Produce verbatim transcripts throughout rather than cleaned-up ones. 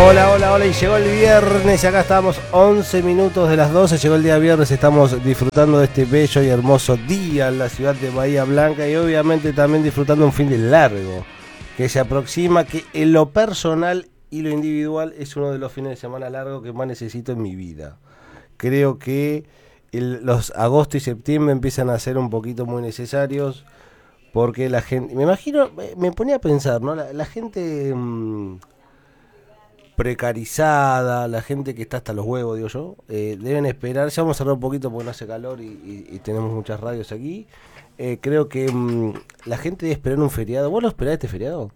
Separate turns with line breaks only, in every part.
Hola, hola, hola, y llegó el viernes y acá estamos once minutos de las doce, llegó el día viernes, estamos disfrutando de este bello y hermoso día en la ciudad de Bahía Blanca y obviamente también disfrutando un fin de largo que se aproxima, que en lo personal y lo individual es uno de los fines de semana largos que más necesito en mi vida. Creo que el, los agosto y septiembre empiezan a ser un poquito muy necesarios porque la gente, me imagino, me ponía a pensar, ¿no? La, la gente... Mmm, precarizada, la gente que está hasta los huevos, digo yo, eh, deben esperar, ya vamos a cerrar un poquito porque no hace calor y, y, y tenemos muchas radios aquí, eh, creo que mmm, la gente debe esperar un feriado. ¿Vos lo esperás este feriado?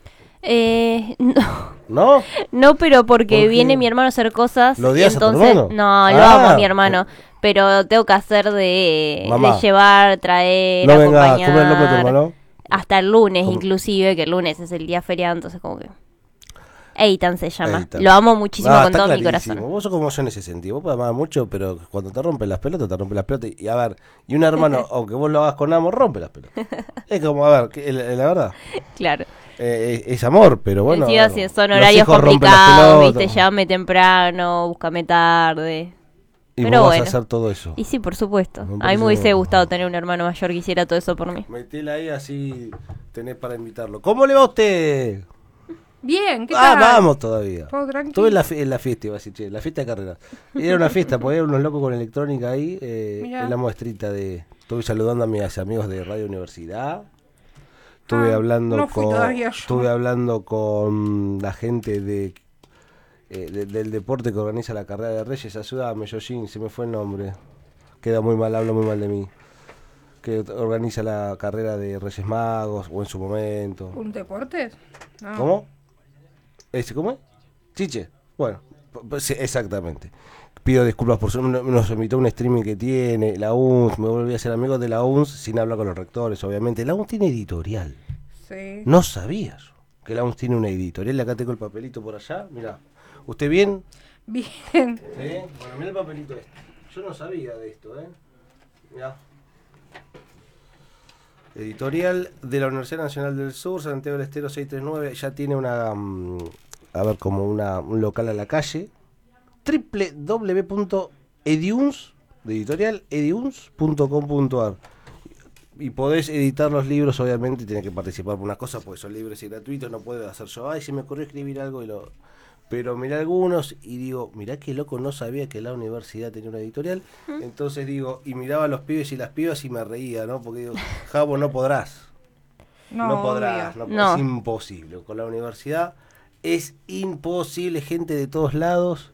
Eh, no.
¿No?
No, pero porque
¿Por
viene mi hermano a hacer cosas.
¿Lo odias
entonces,
a tu hermano?
No, lo
Ah,
amo a mi hermano, pero tengo que hacer de,
Mamá,
de llevar, traer,
no venga,
acompañar.
¿cómo es el nombre de tu hermano?
Hasta el lunes,
¿Cómo?
inclusive, que el lunes es el día feriado, entonces como que... Eitan se llama.
Eitan.
Lo amo muchísimo
Ah,
con todo
clarísimo.
mi corazón.
Vos sos como yo en ese sentido. Vos podés amar mucho, pero cuando te rompen las pelotas, te rompen las pelotas. Y a ver, y un hermano, aunque vos lo hagas con amor, rompe las pelotas. Es como, a ver, que, la, la verdad.
Claro.
Eh, es, es amor, pero bueno.
Encima,
bueno,
si son
los
horarios
hijos rompen las
complicados,
pelotas.
viste, llámame temprano, búscame tarde.
Y
Pero
vos
bueno.
vas a hacer todo eso.
Y sí, por supuesto.
Me
A mí
parece
me hubiese
que-
gustado tener un hermano mayor que hiciera todo eso por mí.
Metela ahí, así tenés para invitarlo. ¿Cómo le va a usted?
Bien, ¿qué
Ah,
tal?
vamos todavía.
¿Todo tranquilo?
Estuve en la, fi- en la fiesta, iba a decir, che, la fiesta de carreras. Era una fiesta, porque había unos locos con electrónica ahí, eh,
Mirá.
en la muestrita de... Estuve saludando a mis amigos de Radio Universidad. Estuve
Ah,
hablando
no fui
con...
todavía yo.
Estuve hablando con la gente de, eh, de- del deporte que organiza la carrera de Reyes. Ayúdame, Yoshin, se me fue el nombre. Queda muy mal, habla muy mal de mí. Que organiza la carrera de Reyes Magos, o en su momento.
¿Un deporte? No.
¿Cómo? ¿Ese cómo es? Chiche. Bueno, pues, sí, exactamente. Pido disculpas por eso. Nos invitó a un streaming que tiene, la U N S. Me volví a ser amigo de la U N S sin hablar con los rectores, obviamente. La U N S tiene editorial.
Sí.
No sabía yo que la U N S tiene una editorial. Acá tengo el papelito por allá. Mirá. ¿Usted bien?
Bien.
Sí. Bueno, mira el papelito este. Yo no sabía de esto, ¿eh? Mirá. Editorial de la Universidad Nacional del Sur, Santiago del Estero seiscientos treinta y nueve, ya tiene una, um, a ver, como una, un local a la calle, doble u doble u doble u punto ediuns, de editorial, ediuns punto com punto a r. Y podés editar los libros, obviamente, tenés que participar por unas cosas, porque son libres y gratuitos, no puedo hacer yo, ay, se me ocurrió escribir algo y lo... Pero miré algunos y digo, mirá qué loco, no sabía que la universidad tenía una editorial. Entonces digo, y miraba a los pibes y las pibas y me reía, ¿no? Porque digo, Javo, no podrás.
No,
No, podrás,
obvio.
no,
No.
es imposible. Con la universidad es imposible, gente de todos lados.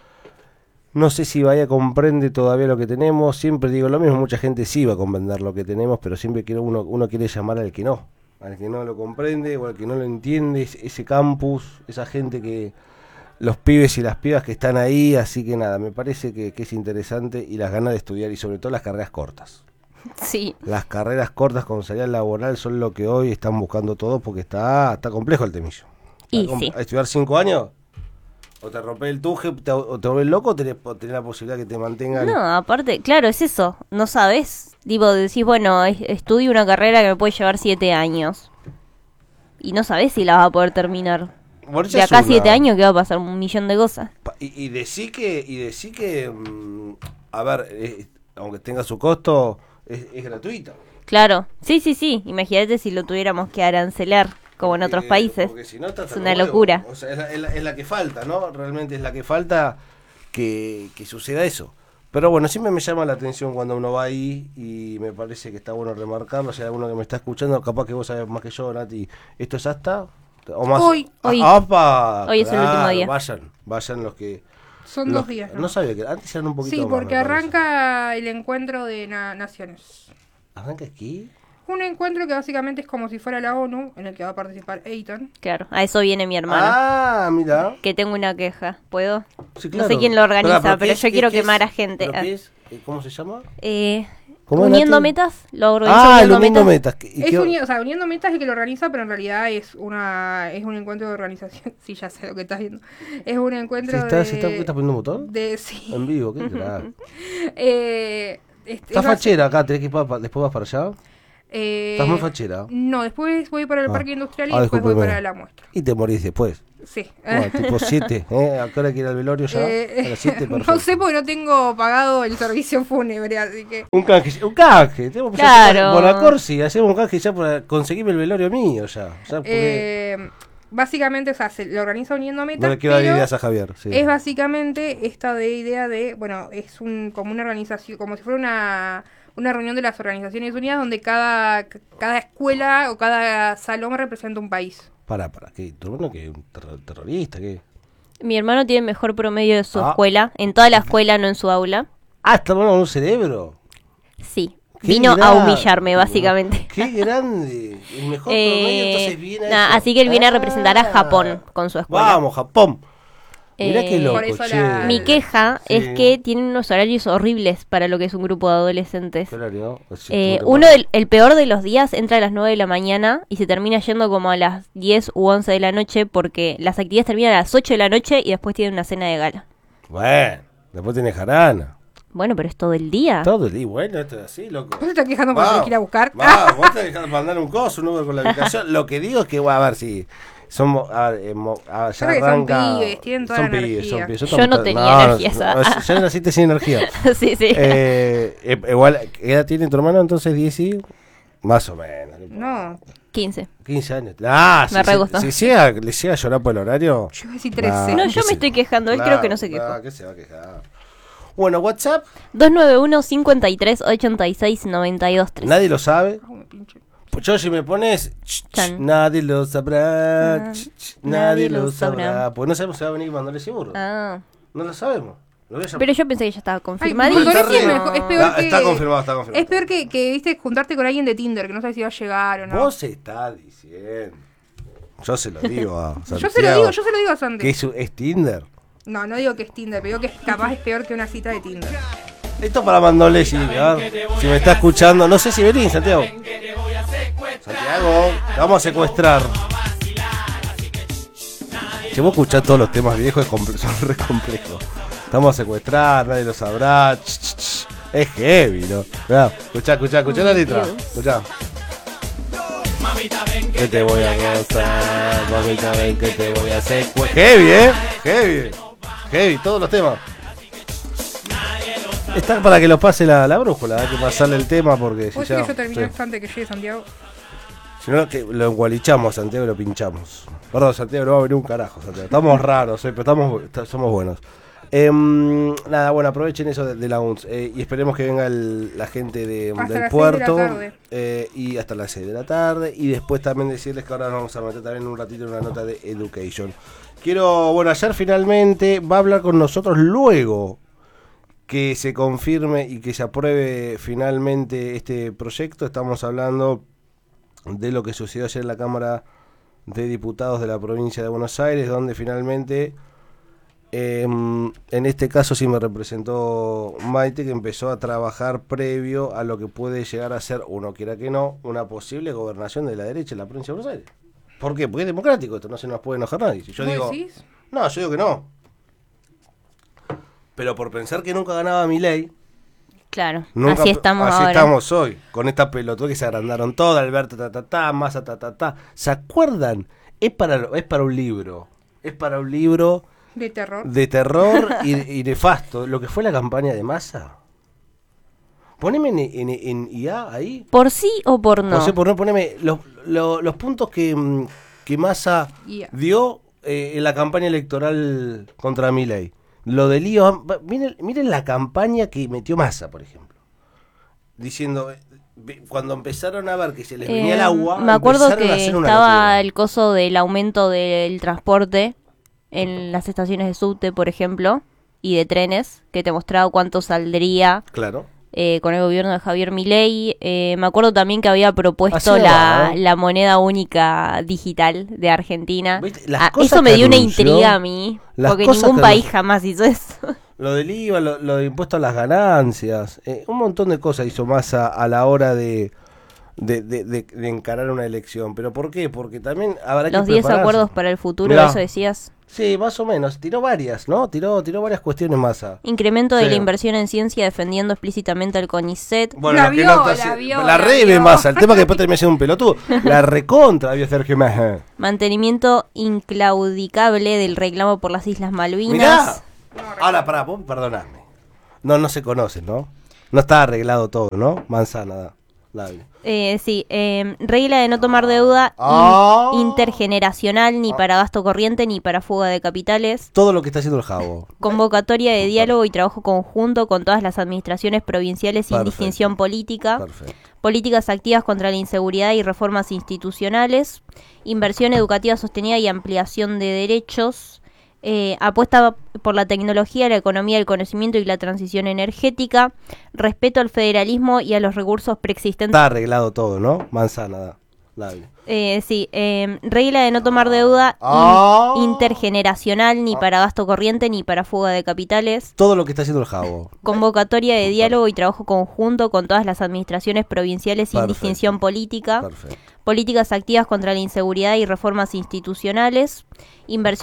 No sé si Bahía comprende todavía lo que tenemos. Siempre digo lo mismo, mucha gente sí va a comprender lo que tenemos, pero siempre quiere uno, uno quiere llamar al que no. Al que no lo comprende o al que no lo entiende, ese campus, esa gente que... Los pibes y las pibas que están ahí, así que nada, me parece que, que es interesante y las ganas de estudiar y sobre todo las carreras cortas.
Sí.
Las carreras cortas con salida laboral son lo que hoy están buscando todos porque está, está complejo el temillo.
Y
Está com-
sí.
¿Estudiar cinco años? ¿O te rompes el tuje, te, o te volvés loco o tenés, o tenés la posibilidad que te mantengan?
No, aparte, claro, es eso. No sabes. Digo, decís, bueno, es- estudio una carrera que me puede llevar siete años. Y no sabes si la vas a poder terminar.
Bueno, esa
De
es
acá a
una.
siete años que va a pasar un millón de cosas.
Pa- Y, y decí que, y decí que mm, a ver, eh, aunque tenga su costo, es, es gratuita.
Claro. Sí, sí, sí. Imagínate si lo tuviéramos que arancelar, como en otros
Eh,
países.
porque si no, está
Es
hasta
una
los huevos.
locura.
O sea, es la, es la- es la que falta, ¿no? Realmente es la que falta que, que suceda eso. Pero bueno, siempre me llama la atención cuando uno va ahí y me parece que está bueno remarcarlo. Si hay alguno que me está escuchando, capaz que vos sabés más que yo, Nati. ¿Esto es hasta? ¿O más?
Hoy.
Ah,
Hoy.
¡apa!
Hoy es el último día.
Vayan, vayan los que...
Son
los-
dos días.
No,
¿no?
sabía que antes eran un poquito
Sí,
más,
porque
me parece.
arranca el encuentro de na- naciones.
¿Arranca aquí?
Un encuentro que básicamente es como si fuera la ONU, en el que va a participar Eitan.
Claro, a eso viene mi hermano.
Ah, mira.
Que tengo una queja. ¿Puedo?
Sí,
No sé quién lo organiza, pero
¿qué es-
yo
qué-
quiero
qué es?
quemar a gente.
¿Pero
Ah.
qué es? Eh, ¿Cómo se llama?
Eh,
¿Cómo,
uniendo
Nati?
metas, lo organiza
Ah, el
Uniendo
Uniendo
Metas.
Metas. ¿Y
Es
qué-
uni- o sea, Uniendo Metas es el que lo organiza, pero en realidad es una es un encuentro de organización. Sí, ya sé lo que estás viendo. Es un encuentro
¿Se está,
de...
se está, ¿qué estás poniendo un botón?
de sí.
En vivo, qué crack.
Eh, este,
¿Estás
es base-
fachera acá? ¿Tenés que ir pa- pa- después vas para allá?
eh,
¿Estás muy fachera?
No, después voy para el
Ah.
parque industrial y
Ah,
después voy
discúlpeme.
para la muestra.
Y te morís después.
Sí.
Bueno, tipo siete, ¿eh? ¿A qué hora quiere ir al velorio ya?
Eh,
A las siete,
no
perfecto.
sé porque no tengo pagado el servicio fúnebre, así que...
Un canje, un canje. Tenemos que
Claro.
hacer Bonacorsi, hacemos un canje ya para conseguirme el velorio mío ya. ya porque
Eh, básicamente, o sea, se lo organiza Uniendo Metas,
no le quiero dar
pero
ideas a Javier. Sí.
es básicamente esta de idea de, bueno, es un como una organización, como si fuera una, una reunión de las Organizaciones Unidas donde cada, cada escuela o cada salón representa un país.
Para, para, ¿qué? ¿Tu hermano que un terro- terrorista? ¿Qué?
Mi hermano tiene mejor promedio de su
Ah.
escuela, en toda la escuela, no en su aula.
Ah, está hermano con un cerebro.
Sí,
Qué
vino a
grande.
humillarme, básicamente.
Qué grande. El mejor
Eh,
promedio entonces viene a
nah,
eso.
así que él viene a representar a
Ah.
Japón con su escuela.
Vamos, Japón. Mirá
Eh,
qué loco,
Por eso
che.
la-
Mi queja
Sí.
es que tienen unos horarios horribles para lo que es un grupo de adolescentes.
¿Qué horario? Es
Eh,
tipo
uno
temprano.
del, el peor de los días entra a las nueve de la mañana y se termina yendo como a las diez u once de la noche porque las actividades terminan a las ocho de la noche y después tienen una cena de gala.
Bueno, después tiene jarana.
Bueno, pero es todo el día.
Todo el día. Bueno, esto es así, loco.
¿Vos te estás quejando porque tenés que ir a buscar?
Vamos, vos te dejás mandar un coso, un Uber con la ubicación. Lo que digo es que, bueno, a ver si somos. A ver, eh, mo- a- ya
Creo que son
arranca.
pibes, tienen toda
son
la
pibes,
energía.
son pibes.
Yo
estamos
no
per-
tenía energía esa.
no, ya naciste sin energía.
sí, sí.
Eh, eh, igual, ¿qué edad tiene tu hermano entonces? ¿diez y? Más o menos.
No,
quince.
quince años. Ah,
Me
si,
re gustó.
si, si llega, le llega a llorar por el horario.
yo iba a decir
Ah,
trece.
No,
¿qué
yo me
se-
estoy quejando, él creo que no se quejó.
Ah, ¿qué se va a quejar? Bueno, WhatsApp,
dos nueve uno, cinco tres, ocho seis, nueve dos tres.
nadie lo sabe.
Ah, me pinche.
Pues yo si me pones ch, ch,
Chan.
nadie lo sabrá,
Ah,
ch, ch, nadie,
nadie
lo
lo
sabrá.
sabrá.
Pues no sabemos si va a venir Mandale Seguro.
Ah,
No lo sabemos. Lo voy a llamar.
pero yo pensé que ya estaba
Ay,
confirmadísimo.
Mandale
Está
es,
re-
mejor- es peor
Está-
que...
está confirmado, está confirmado.
Es peor que, que, viste, juntarte con alguien de Tinder, que no sabes si va a llegar o no.
Vos estás diciendo. Yo se lo digo a Santiago.
Yo se lo digo, yo se lo digo a Sandy.
Que es, es Tinder.
No, no digo que es Tinder, pero digo que es capaz es peor que una cita de Tinder.
Esto para Mandole, si, a ver, si me está escuchando. No sé si venís, Santiago. Santiago, te vamos a secuestrar. Si vos escuchás todos los temas viejos, es comple- son re complejos. Te vamos a secuestrar, nadie lo sabrá. Ch, ch, ch. Es heavy, ¿no? Mirá, escuchá, escuchá, escuchá la letra. Escuchá. Que te voy a gozar, mamita, ven que te voy a secuestrar. Heavy, ¿eh? Heavy. Heavy, todos los temas. Está para que lo pase la, la brújula, hay que pasarle el tema porque si
¿Vos
ya.
decís que yo terminé
sí.
antes que llegue Santiago?
Si no, que lo engualichamos a Santiago y lo pinchamos. Perdón, Santiago, no va a venir un carajo, Santiago. Estamos raros, eh, pero estamos, est- somos buenos. Em, nada, bueno, aprovechen eso de, de la U N S eh, y esperemos que venga el- la gente de,
Hasta
del
las
puerto
seis de la tarde.
eh, y hasta las seis de la tarde. Y después también decirles que ahora nos vamos a meter también un ratito en una nota de Education. Quiero, bueno, ayer finalmente va a hablar con nosotros luego que se confirme y que se apruebe finalmente este proyecto. Estamos hablando de lo que sucedió ayer en la Cámara de Diputados de la provincia de Buenos Aires, donde finalmente, eh, en este caso sí me representó Maite, que empezó a trabajar previo a lo que puede llegar a ser, uno quiera que no, una posible gobernación de la derecha en la provincia de Buenos Aires. ¿Por qué? Porque es democrático esto, no se nos puede enojar nadie. Si yo
¿Vos
digo,
decís?
no, yo digo que no. Pero por pensar que nunca ganaba Milei,
Claro,
nunca,
así estamos
así
ahora.
estamos hoy, con esta pelota que se agrandaron todas, Alberto, ta, ta, ta, Massa, ta, ta, ta. ¿Se acuerdan? Es para, es para un libro. Es para un libro
De terror.
de terror y, y nefasto. Lo que fue la campaña de Massa. Poneme en, en, en I A ahí.
¿Por sí o por no?
No sé, por no poneme los, los, los puntos que, mm, que Massa
I A.
dio eh, en la campaña electoral contra Milei. Lo del I O, miren, miren la campaña que metió Massa, por ejemplo. Diciendo, eh, ve- cuando empezaron a ver que se les venía el
Eh,
agua,
me acuerdo
empezaron a
que
hacer una
estaba
locura.
el coso del aumento del transporte en las estaciones de subte, por ejemplo, y de trenes, que te mostraba cuánto saldría
Claro.
eh, con el gobierno de Javier Milei. Eh, me acuerdo también que había propuesto
Así de
la,
raro.
la moneda única digital de Argentina.
¿Viste? Las
Ah,
cosas
eso me
que
dio una
anunció,
intriga a mí,
las
porque
cosas
ningún
que
país
anunció.
jamás hizo eso.
Lo del I V A, lo, lo de impuesto a las ganancias, eh, un montón de cosas hizo Massa a la hora de, de, de, de, de encarar una elección. ¿Pero por qué? Porque también habrá que
Los diez
prepararse.
acuerdos para el futuro,
Mirá.
eso decías.
Sí, más o menos. Tiró varias, ¿no? Tiró, tiró varias cuestiones más. A...
Incremento de
Sí.
la inversión en ciencia defendiendo explícitamente al CONICET.
La
lo que
vio,
no
la
está-
vio,
La
la
re
vio.
Massa. El tema que después termina siendo un pelotudo. La recontra vio Sergio Massa.
Mantenimiento inclaudicable del reclamo por las Islas Malvinas.
Mirá. Ahora, pará, vos perdoname. No, no se conocen, ¿no? No está arreglado todo, ¿no? Manzana, da. Dale.
Eh, sí, eh, regla de no tomar deuda in-
Ah.
intergeneracional ni para gasto corriente ni para fuga de capitales.
Todo lo que está haciendo el Jabo.
Convocatoria de diálogo y trabajo conjunto con todas las administraciones provinciales sin
Perfecto.
distinción política.
Perfecto.
Políticas activas contra la inseguridad y reformas institucionales. Inversión educativa sostenida y ampliación de derechos. Eh, apuesta por la tecnología, la economía del conocimiento y la transición energética. Respeto al federalismo y a los recursos preexistentes.
Está arreglado todo, ¿no? Manzana, da. Dale.
Eh, sí, eh, regla de no tomar deuda
Ah.
in- intergeneracional ni para gasto corriente ni para fuga de capitales.
Todo lo que está haciendo el Jabo.
Convocatoria de diálogo y trabajo conjunto con todas las administraciones provinciales sin
Perfecto.
distinción política.
Perfecto.
Políticas activas contra la inseguridad y reformas institucionales. Inversión